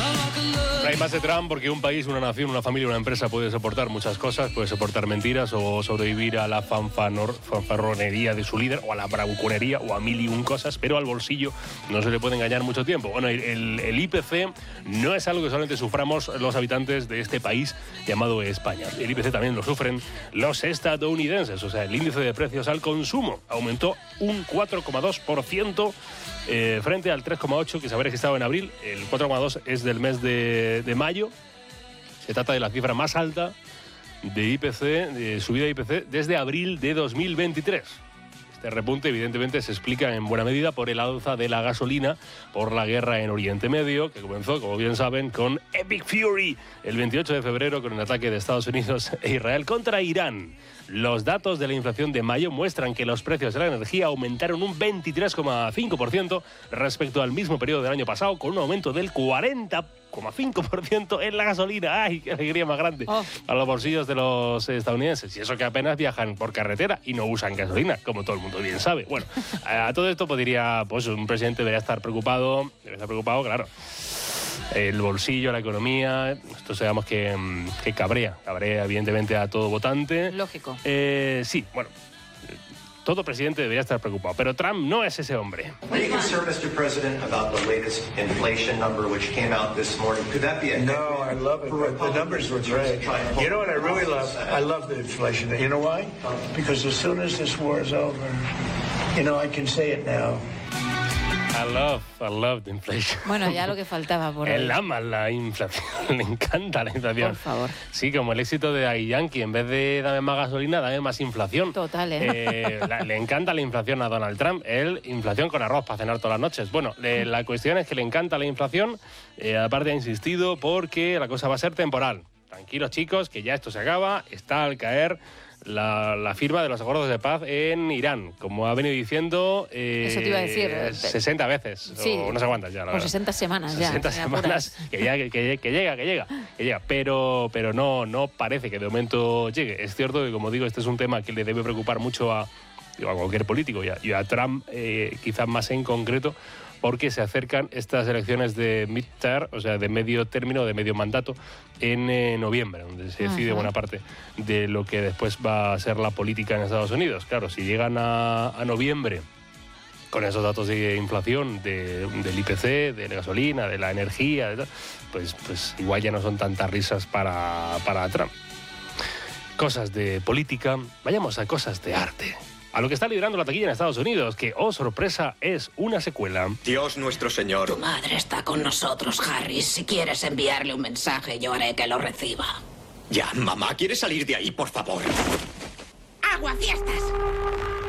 Hay más de Trump porque un país, una nación, una familia, una empresa puede soportar muchas cosas, puede soportar mentiras o sobrevivir a la fanfarronería de su líder o a la bravuconería o a mil y un cosas, pero al bolsillo no se le puede engañar mucho tiempo. Bueno, el IPC no es algo que solamente suframos los habitantes de este país llamado España. El IPC también lo sufren los estadounidenses, o sea, el índice de precios al consumo aumentó un 4,2%. Frente al 3,8 que se había registrado en abril. El 4,2 es del mes de mayo. Se trata de la cifra más alta de IPC, de subida de IPC, desde abril de 2023. Este repunte evidentemente se explica en buena medida por el alza de la gasolina, por la guerra en Oriente Medio, que comenzó, como bien saben, con Epic Fury el 28 de febrero con el ataque de Estados Unidos e Israel contra Irán. Los datos de la inflación de mayo muestran que los precios de la energía aumentaron un 23,5% respecto al mismo periodo del año pasado, con un aumento del 40,5% en la gasolina. ¡Ay, qué alegría más grande! A los bolsillos de los estadounidenses. Y eso que apenas viajan por carretera y no usan gasolina, como todo el mundo bien sabe. Bueno, a todo esto podría, pues un presidente debería estar preocupado, claro. El bolsillo, la economía, esto sabemos que cabrea evidentemente a todo votante. Lógico. Sí, bueno, todo presidente debería estar preocupado, pero Trump no es ese hombre. Are you concerned, Mr. President, about the latest inflation number which came out this morning? Could that be a No, I love it. The numbers were great. You know what I really love? I love the inflation. You know why? Because as soon as this war is over, I can say it now. I love the inflation. Bueno, ya lo que faltaba por ahí. Él ama la inflación, le encanta la inflación. Por favor. Sí, como el éxito de Daddy Yankee, en vez de dame más gasolina, dame más inflación. Total, le encanta la inflación a Donald Trump. Él, inflación con arroz para cenar todas las noches. Bueno, la cuestión es que le encanta la inflación, aparte ha insistido porque la cosa va a ser temporal. Tranquilos, chicos, que ya esto se acaba, está al caer la firma de los acuerdos de paz en Irán, como ha venido diciendo eso te iba a decir 60 veces, sí, o no sé cuántas ya, la verdad. 60 semanas 60 ya, semanas que llega, pero no parece que de momento llegue. Es cierto que, como digo, este es un tema que le debe preocupar mucho a cualquier político y a Trump quizás más en concreto, porque se acercan estas elecciones de midterm, o sea, de medio término, de medio mandato, en noviembre, donde se decide buena parte de lo que después va a ser la política en Estados Unidos. Claro, si llegan a noviembre con esos datos de inflación, del IPC, de la gasolina, de la energía, pues igual ya no son tantas risas para Trump. Cosas de política, vayamos a cosas de arte. A lo que está liderando la taquilla en Estados Unidos, que, oh sorpresa, es una secuela. Dios nuestro Señor. Tu madre está con nosotros, Harris. Si quieres enviarle un mensaje, yo haré que lo reciba. Ya, mamá, ¿quieres salir de ahí, por favor? ¡Aguafiestas!